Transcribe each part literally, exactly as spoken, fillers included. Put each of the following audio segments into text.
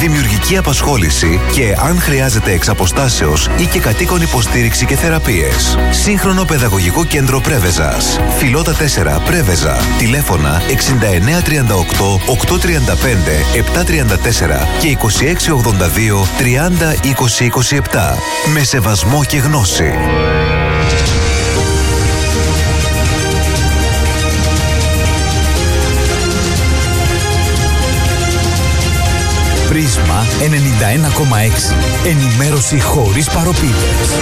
δημιουργική απασχόληση και, αν χρειάζεται, εξ αποστάσεως ή και κατοίκον υποστήριξη και θεραπείες. Σύγχρονο παιδαγωγικό κέντρο Πρέβεζας. Φιλότα τέσσερα Πρέβεζα. Τηλέφωνα εξήντα εννέα τριάντα οκτώ οκτακόσια τριάντα πέντε επτακόσια τριάντα τέσσερα και είκοσι έξι ογδόντα δύο τριάντα είκοσι είκοσι επτά. Με σεβασμό και γνώση. Πρίσμα ενενήντα ένα κόμμα έξι. Ενημέρωση χωρίς παροπίδες.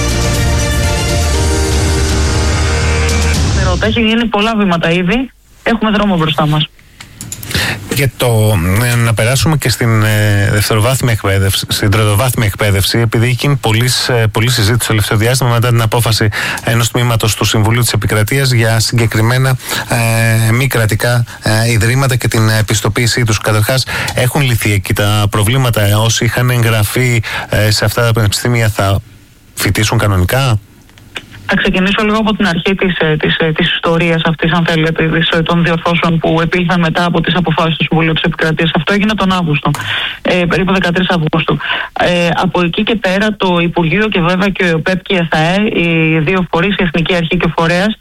Έχει γίνει πολλά βήματα ήδη. Έχουμε δρόμο μπροστά μας. Και το, ε, να περάσουμε και στην ε, δευτεροβάθμια εκπαίδευση, στην τριτοβάθμια εκπαίδευση, επειδή έχει γίνει πολλή ε, συζήτηση το τελευταίο διάστημα μετά την απόφαση ενός τμήματος του Συμβουλίου της Επικρατείας για συγκεκριμένα ε, μη κρατικά ε, ιδρύματα και την επιστοποίησή τους. Καταρχάς, έχουν λυθεί εκεί τα προβλήματα? Ε, όσοι είχαν εγγραφεί ε, σε αυτά τα πανεπιστήμια θα φοιτήσουν κανονικά? Θα ξεκινήσω λίγο από την αρχή της, της, της ιστορίας αυτής, αν θέλετε, της, των διορθώσεων που επήλθαν μετά από τις αποφάσεις του Συμβουλίου της Επικρατείας. Αυτό έγινε τον Αύγουστο, ε, περίπου δεκατρείς Αυγούστου. Ε, από εκεί και πέρα το Υπουργείο και βέβαια και ο ΠΕΠ και η ΕΘΑΕ, οι δύο φορείς, η Εθνική Αρχή και ο Φορέας,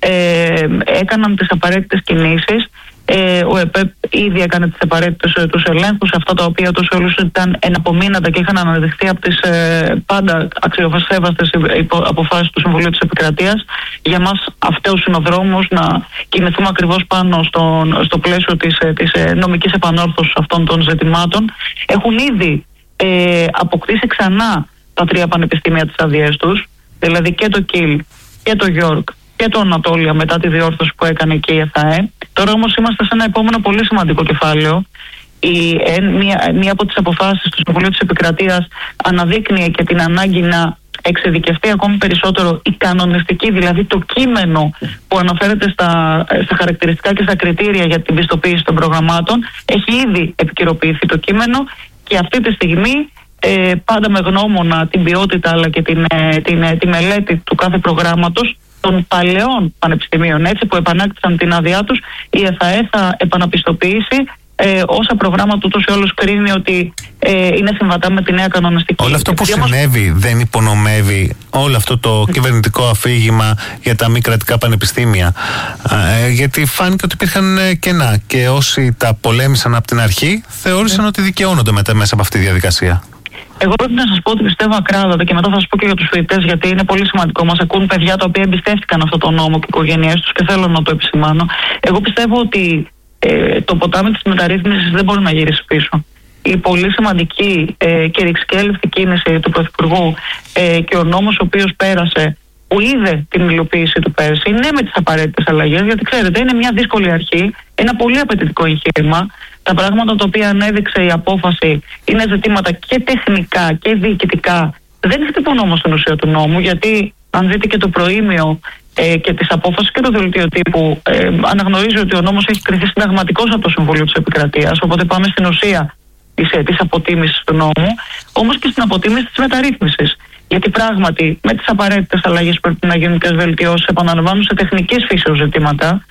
ε, έκαναν τις απαραίτητες κινήσεις. Ε, ο ΕΠΕΠ ήδη έκανε τις απαραίτητες ε, τους ελέγχους, αυτά τα οποία τους όλους ήταν εναπομείναντα και είχαν αναδειχθεί από τις ε, πάντα αξιοσέβαστες αποφάσεις του Συμβουλίου της Επικρατείας. Για μας αυτός είναι ο δρόμος να κινηθούμε ακριβώς πάνω στον, στο πλαίσιο της, της νομικής επανόρθωσης αυτών των ζητημάτων. Έχουν ήδη ε, αποκτήσει ξανά τα τρία πανεπιστήμια τις αδειές τους, δηλαδή και το ΚΙΛ και το Γιόρκ και το Ανατόλια μετά τη διόρθωση που έκανε και η ΕΘΑΕ. Τώρα όμως είμαστε σε ένα επόμενο πολύ σημαντικό κεφάλαιο. Η, ε, μία, μία από τις αποφάσεις του Συμβουλίου της Επικρατείας αναδείκνυε και την ανάγκη να εξειδικευτεί ακόμη περισσότερο η κανονιστική, δηλαδή το κείμενο που αναφέρεται στα, στα χαρακτηριστικά και στα κριτήρια για την πιστοποίηση των προγραμμάτων. Έχει ήδη επικαιροποιηθεί το κείμενο και αυτή τη στιγμή, ε, πάντα με γνώμονα την ποιότητα αλλά και την, ε, την, ε, τη μελέτη του κάθε προγράμματος των παλαιών πανεπιστημίων, έτσι, που επανάκτησαν την άδειά τους, η ΕΘΑΕ θα επαναπιστοποιήσει ε, όσα προγράμματα ούτως ή όλους κρίνει ότι ε, είναι συμβατά με τη νέα κανονιστική. Όλο αυτό που συνέβη δεν υπονομεύει όλο αυτό το κυβερνητικό αφήγημα για τα μη κρατικά πανεπιστήμια? Ε, γιατί φάνηκε ότι υπήρχαν κενά και όσοι τα πολέμησαν από την αρχή θεώρησαν mm. ότι δικαιώνονται μετά μέσα από αυτή τη διαδικασία. Εγώ πρέπει να σας πω ότι πιστεύω ακράδαντα και μετά θα σας πω και για τους φοιτητές, γιατί είναι πολύ σημαντικό. Μας ακούν παιδιά τα οποία εμπιστεύτηκαν αυτό το νόμο και οι οικογένειές τους και θέλω να το επισημάνω. Εγώ πιστεύω ότι ε, το ποτάμι της μεταρρύθμισης δεν μπορεί να γυρίσει πίσω. Η πολύ σημαντική ε, και ρηξικέλευτη κίνηση του Πρωθυπουργού ε, και ο νόμος ο οποίος πέρασε, που είδε την υλοποίηση του πέρσι, ναι, με τις απαραίτητες αλλαγές, γιατί ξέρετε, είναι μια δύσκολη αρχή, ένα πολύ απαιτητικό εγχείρημα. Τα πράγματα τα οποία ανέδειξε η απόφαση είναι ζητήματα και τεχνικά και διοικητικά. Δεν χτυπούν όμως στην ουσία του νόμου, γιατί αν δείτε και το προήμιο ε, και τις απόφασεις και το δελτίο τύπου, ε, αναγνωρίζει ότι ο νόμος έχει κριθεί συνταγματικός από το Συμβούλιο της Επικρατείας. Οπότε πάμε στην ουσία της, της αποτίμησης του νόμου, όμως και στην αποτίμηση της μεταρρύθμισης. Γιατί πράγματι με τις απαραίτητες αλλαγές που πρέπει να γίνουν και βελτιώσεις, επαναλαμβάνουν σε τεχνικής φύσεως ζητήματα.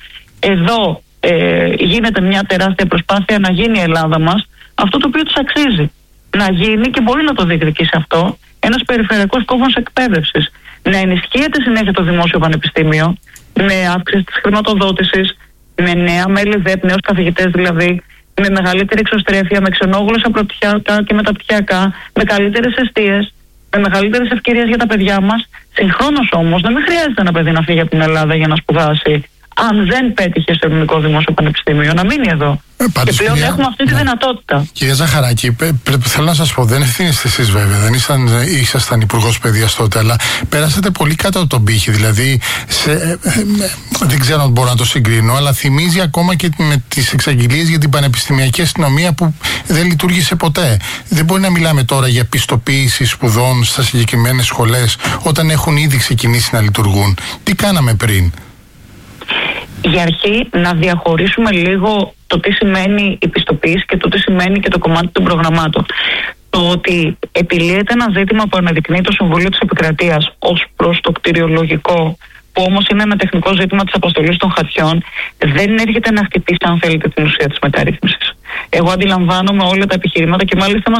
Εδώ ε, γίνεται μια τεράστια προσπάθεια να γίνει η Ελλάδα μας αυτό το οποίο της αξίζει. Να γίνει, και μπορεί να το διεκδικήσει αυτό, ένας περιφερειακός κόμβος εκπαίδευσης. Να ενισχύεται συνέχεια το δημόσιο πανεπιστήμιο με αύξηση της χρηματοδότησης, με νέα μέλη ΔΕΠ, νέους καθηγητές δηλαδή, με μεγαλύτερη εξωστρέφεια, με ξενόγλωσσα πρωτοπτυχιακά και μεταπτυχιακά, με καλύτερες εστίες, με μεγαλύτερες ευκαιρίες για τα παιδιά μας. Συγχρόνως όμως δεν χρειάζεται ένα παιδί να φύγει από την Ελλάδα για να σπουδάσει, αν δεν πέτυχε στο ελληνικό δημόσιο πανεπιστήμιο, να μείνει εδώ. Ε, και πλέον κυρία, έχουμε αυτή τη ναι. δυνατότητα. Κυρία Ζαχαράκη, θέλω να σας πω, δεν ευθύνεστε εσείς βέβαια, δεν ήσασταν, ήσασταν υπουργός παιδείας τότε, αλλά πέρασατε πολύ κάτω από τον πύχη. Δηλαδή, σε, ε, ε, δεν ξέρω αν μπορώ να το συγκρίνω, αλλά θυμίζει ακόμα και με τις εξαγγελίες για την πανεπιστημιακή αστυνομία που δεν λειτουργήσε ποτέ. Δεν μπορεί να μιλάμε τώρα για πιστοποίηση σπουδών στα συγκεκριμένες σχολές, όταν έχουν ήδη ξεκινήσει να λειτουργούν. Τι κάναμε πριν? Για αρχή να διαχωρίσουμε λίγο το τι σημαίνει η πιστοποίηση και το τι σημαίνει και το κομμάτι των προγραμμάτων. Το ότι επιλύεται ένα ζήτημα που αναδεικνύει το Συμβούλιο της Επικρατείας ως προς το κτηριολογικό, που όμως είναι ένα τεχνικό ζήτημα της αποστολής των χαρτιών, δεν έρχεται να χτυπήσει, αν θέλετε, την ουσία της μεταρρύθμισης. Εγώ αντιλαμβάνομαι όλα τα επιχειρήματα και μάλιστα